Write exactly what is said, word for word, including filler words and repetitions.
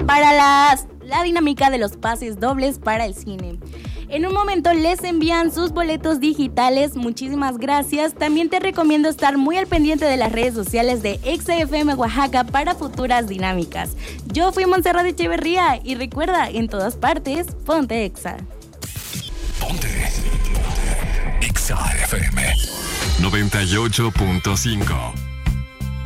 para las, la dinámica de los pases dobles para el cine. En un momento les envían sus boletos digitales. Muchísimas gracias. También te recomiendo estar muy al pendiente de las redes sociales de Exa F M Oaxaca para futuras dinámicas. Yo fui Montserrat Echeverría y recuerda, en todas partes, ponte Exa. Ponte Exa F M noventa y ocho punto cinco.